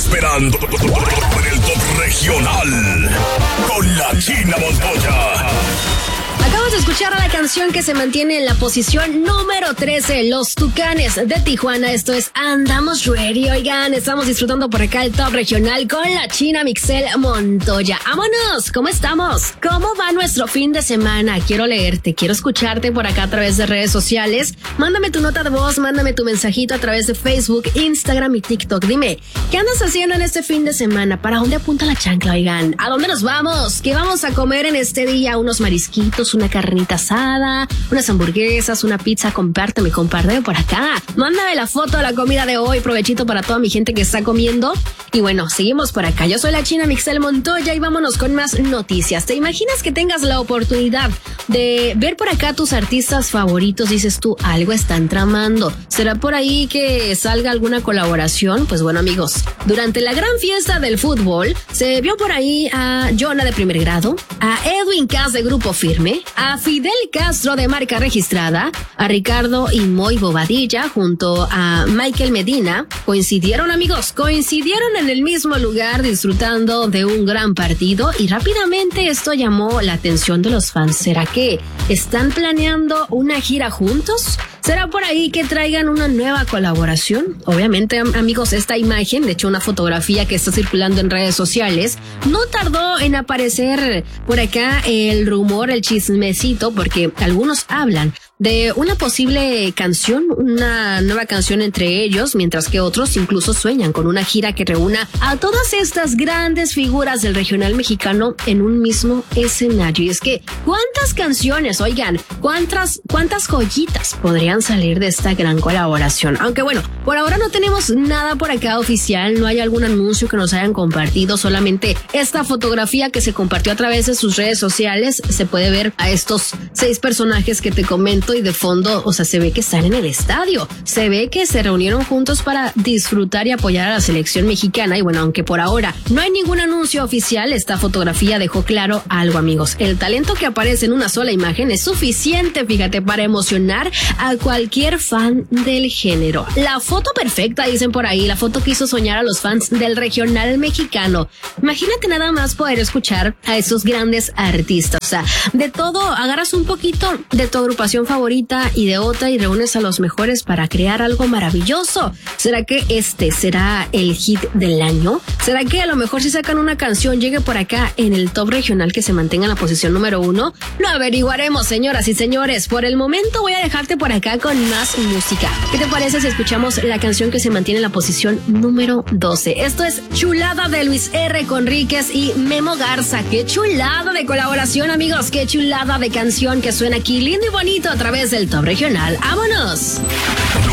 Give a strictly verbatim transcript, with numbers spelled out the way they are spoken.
esperando en el Top Regional con la China Montoya. Acabas de escuchar a la canción que se mantiene en la posición número trece, Los Tucanes de Tijuana. Esto es Andamos Ready. Oigan, estamos disfrutando por acá el Top Regional con la China Mixel Montoya. ¡Vámonos! ¿Cómo estamos? ¿Cómo va nuestro fin de semana? Quiero leerte, quiero escucharte por acá a través de redes sociales. Mándame tu nota de voz, mándame tu mensajito a través de Facebook, Instagram y TikTok. Dime, ¿qué andas haciendo en este fin de semana? ¿Para dónde apunta la chancla, oigan? ¿A dónde nos vamos? ¿Qué vamos a comer en este día? Unos marisquitos, una carnita asada, unas hamburguesas, una pizza. Compárteme, comparte por acá. Mándame la foto de la comida de hoy. Provechito para toda mi gente que está comiendo. Y bueno, seguimos por acá. Yo soy la China Mixel Montoya y vámonos con más noticias. ¿Te imaginas que tengas la oportunidad de ver por acá tus artistas favoritos? Dices tú, algo están tramando. ¿Será por ahí que salga alguna colaboración? Pues bueno, amigos, durante la gran fiesta del fútbol se vio por ahí a Jonah de Primer Grado, a Edwin Cass de Grupo Firme, a Fidel Castro de Marca Registrada, a Ricardo y Moy Bobadilla junto a Michael Medina. Coincidieron, amigos, coincidieron en el mismo lugar disfrutando de un gran partido y rápidamente esto llamó la atención de los fans. ¿Será que están planeando una gira juntos? ¿Será por ahí que traigan una nueva colaboración? Obviamente, amigos, esta imagen, de hecho una fotografía que está circulando en redes sociales, no tardó en aparecer por acá el rumor, el chismecito, porque algunos hablan de una posible canción, una nueva canción entre ellos, mientras que otros incluso sueñan con una gira que reúna a todas estas grandes figuras del regional mexicano en un mismo escenario. Y es que, ¿cuántas canciones, oigan, cuántas, cuántas joyitas podrían salir de esta gran colaboración? Aunque bueno, por ahora no tenemos nada por acá oficial, no hay algún anuncio que nos hayan compartido, solamente esta fotografía que se compartió a través de sus redes sociales. Se puede ver a estos seis personajes que te comento y de fondo, o sea, se ve que están en el estadio, se ve que se reunieron juntos para disfrutar y apoyar a la selección mexicana. Y bueno, aunque por ahora no hay ningún anuncio oficial, esta fotografía dejó claro algo, amigos. El talento que aparece en una sola imagen es suficiente, fíjate, para emocionar a cualquier fan del género. La foto perfecta, dicen por ahí, la foto que hizo soñar a los fans del regional mexicano. Imagínate nada más poder escuchar a esos grandes artistas, o sea, de todo, agarras un poquito de tu agrupación favorita y de otra y reúnes a los mejores para crear algo maravilloso. ¿Será que este será el hit del año? ¿Será que a lo mejor si sacan una canción llegue por acá en el top regional que se mantenga en la posición número uno? Lo averiguaremos, señoras y señores. Por el momento voy a dejarte por acá con más música. ¿Qué te parece si escuchamos la canción que se mantiene en la posición número doce? Esto es Chulada de Luis R. Conríquez y Memo Garza. ¡Qué chulada de colaboración, amigos! ¡Qué chulada de canción que suena aquí lindo y bonito a través del Top Regional! ¡Vámonos!